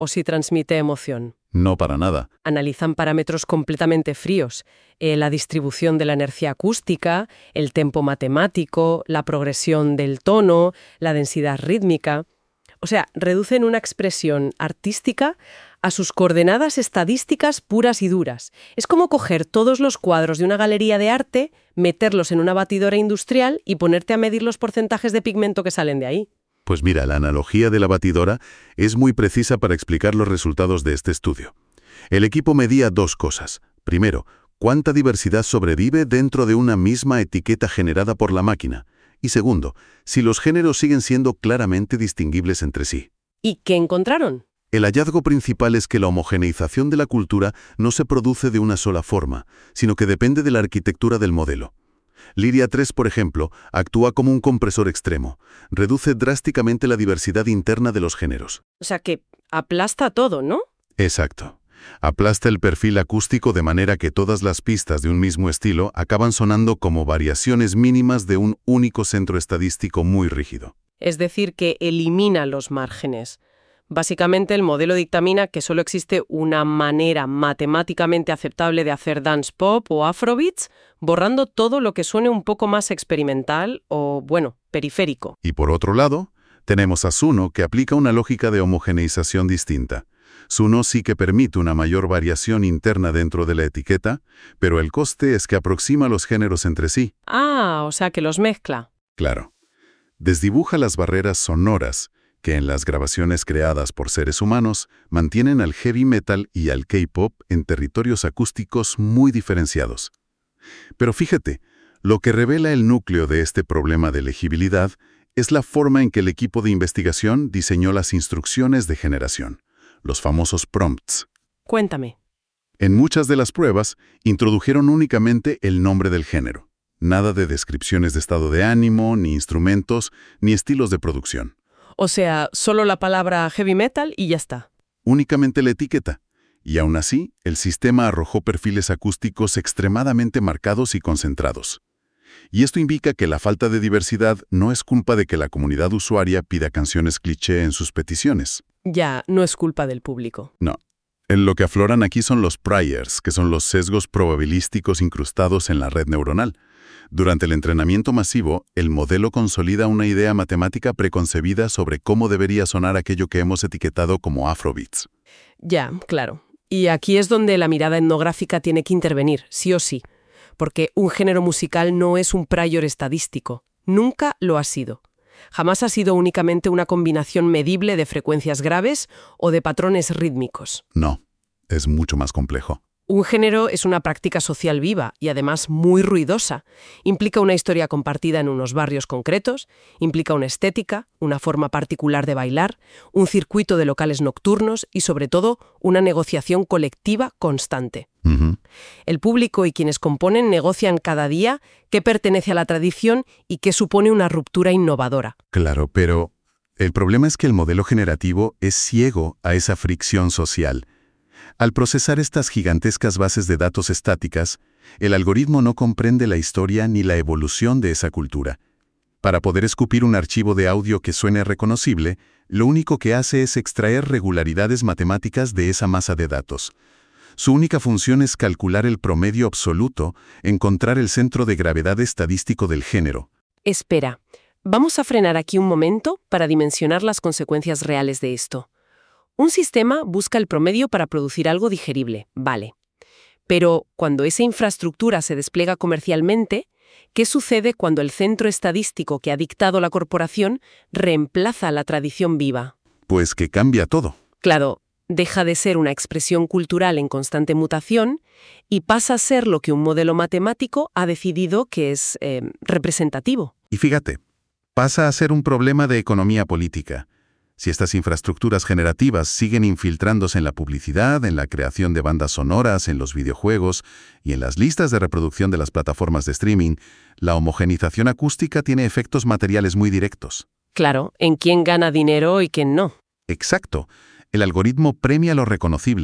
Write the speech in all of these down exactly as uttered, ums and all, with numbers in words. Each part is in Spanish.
o si transmite emoción. No para nada. Analizan parámetros completamente fríos, eh, la distribución de la energía acústica, el tempo matemático, la progresión del tono, la densidad rítmica. O sea, reducen una expresión artística a sus coordenadas estadísticas puras y duras. Es como coger todos los cuadros de una galería de arte, meterlos en una batidora industrial y ponerte a medir los porcentajes de pigmento que salen de ahí. Pues mira, la analogía de la batidora es muy precisa para explicar los resultados de este estudio. El equipo medía dos cosas. Primero, cuánta diversidad sobrevive dentro de una misma etiqueta generada por la máquina. Y segundo, si los géneros siguen siendo claramente distinguibles entre sí. ¿Y qué encontraron? El hallazgo principal es que la homogeneización de la cultura no se produce de una sola forma, sino que depende de la arquitectura del modelo. Lyria tres, por ejemplo, actúa como un compresor extremo. Reduce drásticamente la diversidad interna de los géneros. O sea que aplasta todo, ¿no? Exacto. Aplasta el perfil acústico de manera que todas las pistas de un mismo estilo acaban sonando como variaciones mínimas de un único centro estadístico muy rígido. Es decir, que elimina los márgenes. Básicamente, el modelo dictamina que solo existe una manera matemáticamente aceptable de hacer dance pop o afrobeats, borrando todo lo que suene un poco más experimental o, bueno, periférico. Y por otro lado, tenemos a Suno, que aplica una lógica de homogeneización distinta. Suno sí que permite una mayor variación interna dentro de la etiqueta, pero el coste es que aproxima los géneros entre sí. Ah, o sea que los mezcla. Claro. Desdibuja las barreras sonoras que en las grabaciones creadas por seres humanos mantienen al heavy metal y al K-pop en territorios acústicos muy diferenciados. Pero fíjate, lo que revela el núcleo de este problema de legibilidad es la forma en que el equipo de investigación diseñó las instrucciones de generación, los famosos prompts. Cuéntame. En muchas de las pruebas, introdujeron únicamente el nombre del género. Nada de descripciones de estado de ánimo, ni instrumentos, ni estilos de producción. O sea, solo la palabra heavy metal y ya está. Únicamente la etiqueta. Y aún así, el sistema arrojó perfiles acústicos extremadamente marcados y concentrados. Y esto indica que la falta de diversidad no es culpa de que la comunidad usuaria pida canciones cliché en sus peticiones. Ya, no es culpa del público. No. En lo que afloran aquí son los priors, que son los sesgos probabilísticos incrustados en la red neuronal. Durante el entrenamiento masivo, el modelo consolida una idea matemática preconcebida sobre cómo debería sonar aquello que hemos etiquetado como afrobeats. Ya, claro. Y aquí es donde la mirada etnográfica tiene que intervenir, sí o sí. Porque un género musical no es un prior estadístico. Nunca lo ha sido. Jamás ha sido únicamente una combinación medible de frecuencias graves o de patrones rítmicos. No, es mucho más complejo. Un género es una práctica social viva y además muy ruidosa. Implica una historia compartida en unos barrios concretos, implica una estética, una forma particular de bailar, un circuito de locales nocturnos y, sobre todo, una negociación colectiva constante. Uh-huh. El público y quienes componen negocian cada día qué pertenece a la tradición y qué supone una ruptura innovadora. Claro, pero el problema es que el modelo generativo es ciego a esa fricción social. Al procesar estas gigantescas bases de datos estáticas, el algoritmo no comprende la historia ni la evolución de esa cultura. Para poder escupir un archivo de audio que suene reconocible, lo único que hace es extraer regularidades matemáticas de esa masa de datos. Su única función es calcular el promedio absoluto, encontrar el centro de gravedad estadístico del género. Espera, vamos a frenar aquí un momento para dimensionar las consecuencias reales de esto. Un sistema busca el promedio para producir algo digerible, vale. Pero cuando esa infraestructura se despliega comercialmente, ¿qué sucede cuando el centro estadístico que ha dictado la corporación reemplaza la tradición viva? Pues que cambia todo. Claro, deja de ser una expresión cultural en constante mutación y pasa a ser lo que un modelo matemático ha decidido que es eh, representativo. Y fíjate, pasa a ser un problema de economía política. Si estas infraestructuras generativas siguen infiltrándose en la publicidad, en la creación de bandas sonoras, en los videojuegos y en las listas de reproducción de las plataformas de streaming, la homogenización acústica tiene efectos materiales muy directos. Claro, en quién gana dinero y quién no. Exacto. El algoritmo premia lo reconocible.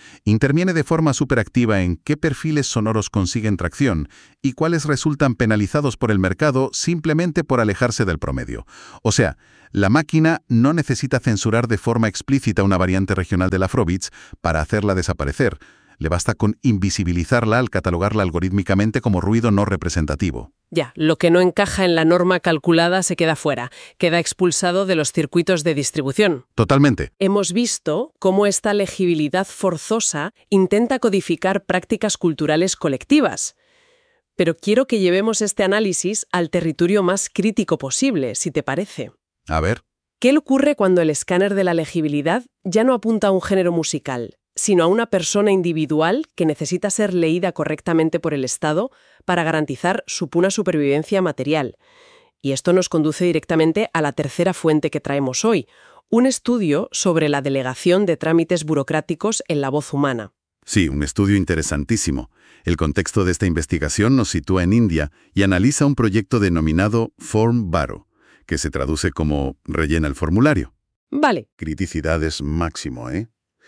Interviene de forma superactiva en qué perfiles sonoros consiguen tracción y cuáles resultan penalizados por el mercado simplemente por alejarse del promedio. O sea, la máquina no necesita censurar de forma explícita una variante regional del Afrobeats para hacerla desaparecer. Le basta con invisibilizarla al catalogarla algorítmicamente como ruido no representativo. Ya, lo que no encaja en la norma calculada se queda fuera, queda expulsado de los circuitos de distribución. Totalmente. Hemos visto cómo esta legibilidad forzosa intenta codificar prácticas culturales colectivas. Pero quiero que llevemos este análisis al territorio más crítico posible, si te parece. A ver. ¿Qué ocurre cuando el escáner de la legibilidad ya no apunta a un género musical, sino a una persona individual que necesita ser leída correctamente por el Estado para garantizar su pura supervivencia material? Y esto nos conduce directamente a la tercera fuente que traemos hoy, un estudio sobre la delegación de trámites burocráticos en la voz humana. Sí, un estudio interesantísimo. El contexto de esta investigación nos sitúa en India y analiza un proyecto denominado Form Baro, que se traduce como rellena el formulario. Vale. Criticidad es máximo, ¿eh?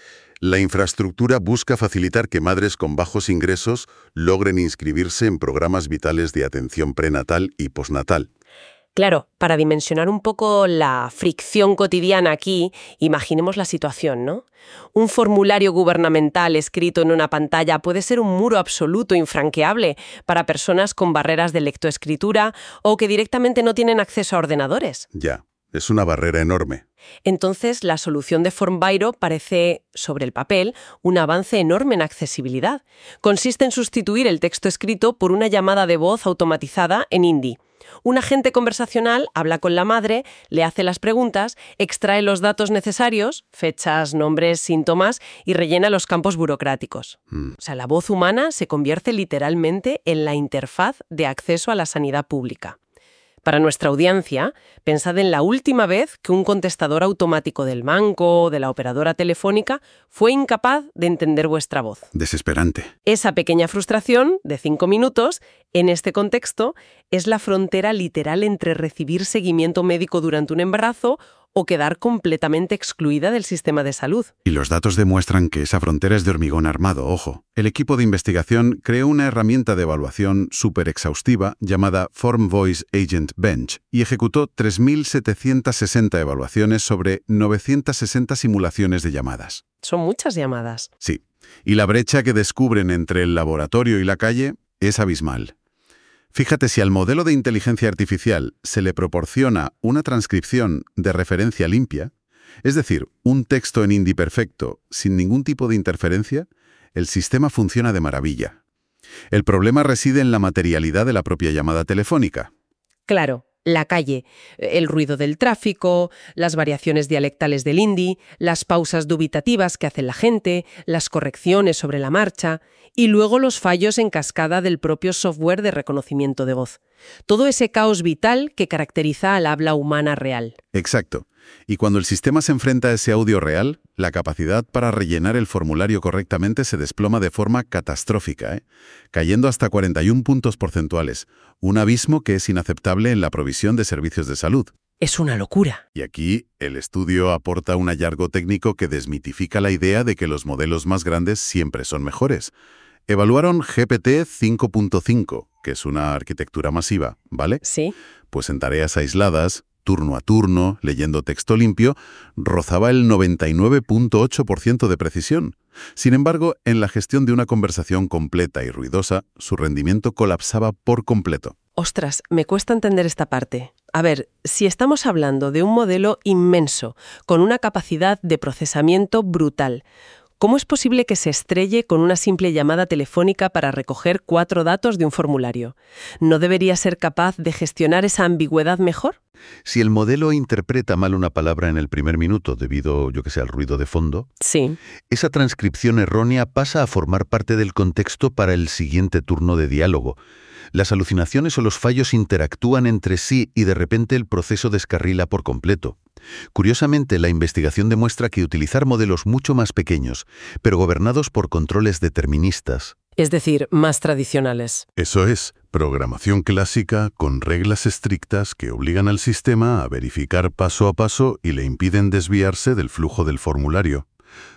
La infraestructura busca facilitar que madres con bajos ingresos logren inscribirse en programas vitales de atención prenatal y postnatal. Claro, para dimensionar un poco la fricción cotidiana aquí, imaginemos la situación, ¿no? Un formulario gubernamental escrito en una pantalla puede ser un muro absoluto infranqueable para personas con barreras de lectoescritura o que directamente no tienen acceso a ordenadores. Ya, es una barrera enorme. Entonces, la solución de FormBairo parece, sobre el papel, un avance enorme en accesibilidad. Consiste en sustituir el texto escrito por una llamada de voz automatizada en hindi. Un agente conversacional habla con la madre, le hace las preguntas, extrae los datos necesarios, fechas, nombres, síntomas, y rellena los campos burocráticos. Mm. O sea, la voz humana se convierte literalmente en la interfaz de acceso a la sanidad pública. Para nuestra audiencia, pensad en la última vez que un contestador automático del banco o de la operadora telefónica fue incapaz de entender vuestra voz. Desesperante. Esa pequeña frustración, de cinco minutos, en este contexto, es la frontera literal entre recibir seguimiento médico durante un embarazo o quedar completamente excluida del sistema de salud. Y los datos demuestran que esa frontera es de hormigón armado, ojo. El equipo de investigación creó una herramienta de evaluación súper exhaustiva llamada Form Voice Agent Bench y ejecutó tres mil setecientas sesenta evaluaciones sobre novecientas sesenta simulaciones de llamadas. Son muchas llamadas. Sí, y la brecha que descubren entre el laboratorio y la calle es abismal. Fíjate, si al modelo de inteligencia artificial se le proporciona una transcripción de referencia limpia, es decir, un texto en hindi perfecto, sin ningún tipo de interferencia, el sistema funciona de maravilla. El problema reside en la materialidad de la propia llamada telefónica. Claro, la calle, el ruido del tráfico, las variaciones dialectales del hindi, las pausas dubitativas que hace la gente, las correcciones sobre la marcha y luego los fallos en cascada del propio software de reconocimiento de voz. Todo ese caos vital que caracteriza al habla humana real. Exacto. Y cuando el sistema se enfrenta a ese audio real, la capacidad para rellenar el formulario correctamente se desploma de forma catastrófica, ¿eh? Cayendo hasta cuarenta y un puntos porcentuales, un abismo que es inaceptable en la provisión de servicios de salud. Es una locura. Y aquí, el estudio aporta un hallazgo técnico que desmitifica la idea de que los modelos más grandes siempre son mejores. Evaluaron G P T cinco punto cinco, que es una arquitectura masiva, ¿vale? Sí. Pues en tareas aisladas, turno a turno, leyendo texto limpio, rozaba el noventa y nueve punto ocho por ciento de precisión. Sin embargo, en la gestión de una conversación completa y ruidosa, su rendimiento colapsaba por completo. Ostras, me cuesta entender esta parte. A ver, si estamos hablando de un modelo inmenso, con una capacidad de procesamiento brutal, ¿cómo es posible que se estrelle con una simple llamada telefónica para recoger cuatro datos de un formulario? ¿No debería ser capaz de gestionar esa ambigüedad mejor? Si el modelo interpreta mal una palabra en el primer minuto debido, yo que sé, al ruido de fondo, sí, esa transcripción errónea pasa a formar parte del contexto para el siguiente turno de diálogo. Las alucinaciones o los fallos interactúan entre sí y de repente el proceso descarrila por completo. Curiosamente, la investigación demuestra que utilizar modelos mucho más pequeños, pero gobernados por controles deterministas, es decir, más tradicionales. Eso es, programación clásica con reglas estrictas que obligan al sistema a verificar paso a paso y le impiden desviarse del flujo del formulario.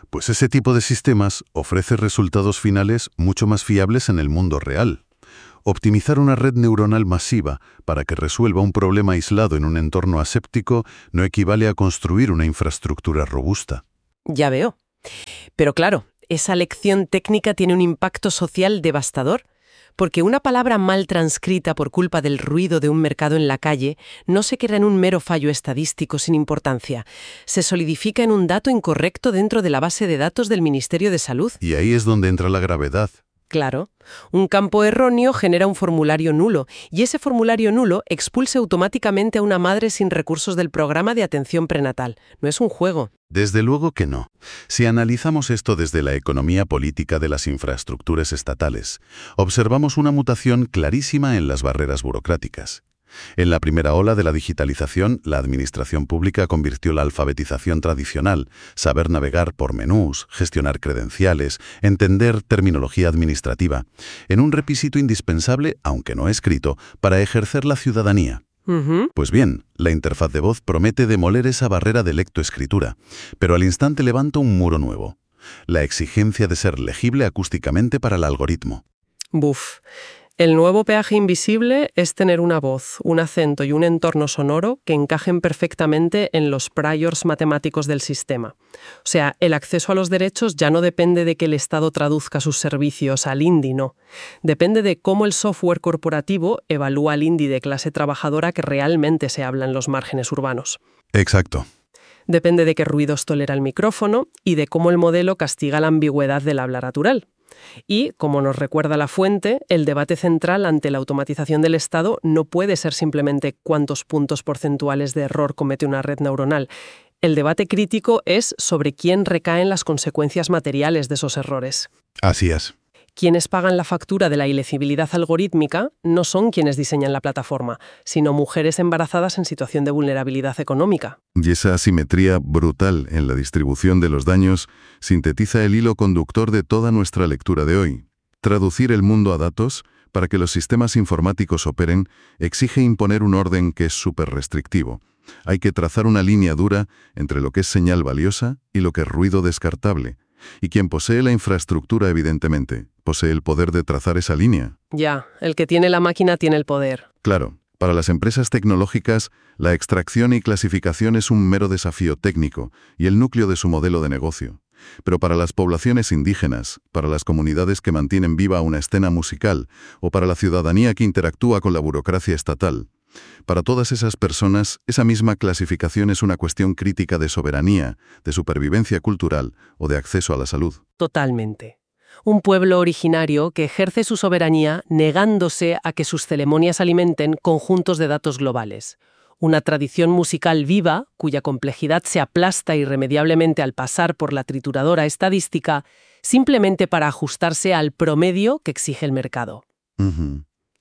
Pues ese tipo de sistemas ofrece resultados finales mucho más fiables en el mundo real. Optimizar una red neuronal masiva para que resuelva un problema aislado en un entorno aséptico no equivale a construir una infraestructura robusta. Ya veo. Pero claro, esa lección técnica tiene un impacto social devastador, porque una palabra mal transcrita por culpa del ruido de un mercado en la calle no se queda en un mero fallo estadístico sin importancia. Se solidifica en un dato incorrecto dentro de la base de datos del Ministerio de Salud. Y ahí es donde entra la gravedad. Claro, un campo erróneo genera un formulario nulo, y ese formulario nulo expulsa automáticamente a una madre sin recursos del programa de atención prenatal. No es un juego. Desde luego que no. Si analizamos esto desde la economía política de las infraestructuras estatales, observamos una mutación clarísima en las barreras burocráticas. En la primera ola de la digitalización, la administración pública convirtió la alfabetización tradicional, saber navegar por menús, gestionar credenciales, entender terminología administrativa, en un requisito indispensable, aunque no escrito, para ejercer la ciudadanía. Uh-huh. Pues bien, la interfaz de voz promete demoler esa barrera de lectoescritura, pero al instante levanta un muro nuevo: la exigencia de ser legible acústicamente para el algoritmo. Buf. El nuevo peaje invisible es tener una voz, un acento y un entorno sonoro que encajen perfectamente en los priors matemáticos del sistema. O sea, el acceso a los derechos ya no depende de que el Estado traduzca sus servicios al hindi, no. Depende de cómo el software corporativo evalúa al hindi de clase trabajadora que realmente se habla en los márgenes urbanos. Exacto. Depende de qué ruidos tolera el micrófono y de cómo el modelo castiga la ambigüedad del habla natural. Y, como nos recuerda la fuente, el debate central ante la automatización del Estado no puede ser simplemente cuántos puntos porcentuales de error comete una red neuronal. El debate crítico es sobre quién recaen las consecuencias materiales de esos errores. Así es. Quienes pagan la factura de la ilegibilidad algorítmica no son quienes diseñan la plataforma, sino mujeres embarazadas en situación de vulnerabilidad económica. Y esa asimetría brutal en la distribución de los daños sintetiza el hilo conductor de toda nuestra lectura de hoy. Traducir el mundo a datos para que los sistemas informáticos operen exige imponer un orden que es súper restrictivo. Hay que trazar una línea dura entre lo que es señal valiosa y lo que es ruido descartable. Y quien posee la infraestructura, evidentemente, posee el poder de trazar esa línea. Ya, el que tiene la máquina tiene el poder. Claro, para las empresas tecnológicas, la extracción y clasificación es un mero desafío técnico y el núcleo de su modelo de negocio. Pero para las poblaciones indígenas, para las comunidades que mantienen viva una escena musical o para la ciudadanía que interactúa con la burocracia estatal, para todas esas personas, esa misma clasificación es una cuestión crítica de soberanía, de supervivencia cultural o de acceso a la salud. Totalmente. Un pueblo originario que ejerce su soberanía negándose a que sus ceremonias alimenten conjuntos de datos globales. Una tradición musical viva, cuya complejidad se aplasta irremediablemente al pasar por la trituradora estadística, simplemente para ajustarse al promedio que exige el mercado. Uh-huh.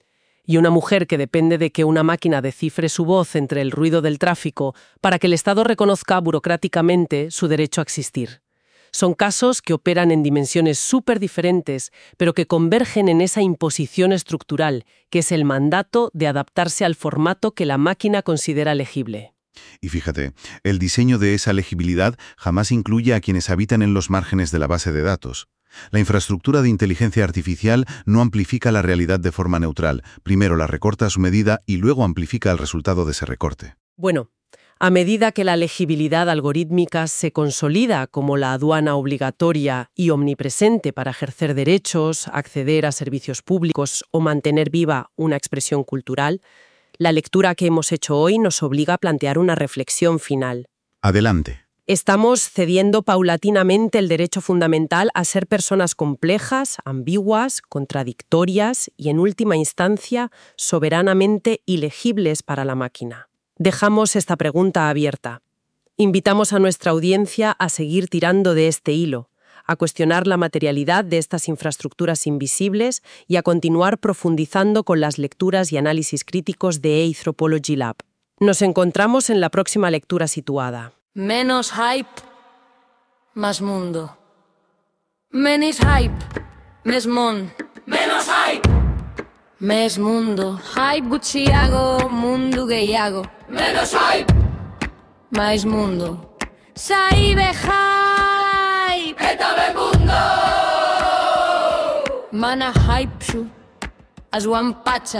Y una mujer que depende de que una máquina descifre su voz entre el ruido del tráfico para que el Estado reconozca burocráticamente su derecho a existir. Son casos que operan en dimensiones súper diferentes, pero que convergen en esa imposición estructural, que es el mandato de adaptarse al formato que la máquina considera legible. Y fíjate, el diseño de esa legibilidad jamás incluye a quienes habitan en los márgenes de la base de datos. La infraestructura de inteligencia artificial no amplifica la realidad de forma neutral. Primero la recorta a su medida y luego amplifica el resultado de ese recorte. Bueno, a medida que la legibilidad algorítmica se consolida como la aduana obligatoria y omnipresente para ejercer derechos, acceder a servicios públicos o mantener viva una expresión cultural, la lectura que hemos hecho hoy nos obliga a plantear una reflexión final. Adelante. Estamos cediendo paulatinamente el derecho fundamental a ser personas complejas, ambiguas, contradictorias y, en última instancia, soberanamente ilegibles para la máquina. Dejamos esta pregunta abierta. Invitamos a nuestra audiencia a seguir tirando de este hilo, a cuestionar la materialidad de estas infraestructuras invisibles y a continuar profundizando con las lecturas y análisis críticos de Anthropology Lab. Nos encontramos en la próxima lectura situada. Menos hype, más mundo. Menos hype, més món. Menos hype, més mundo. Hype gutxiago, mundu gehiago. Menos hype, mais mundo. Saibe hype. hype. Eta mundo. Mana hype shu. As one pacha.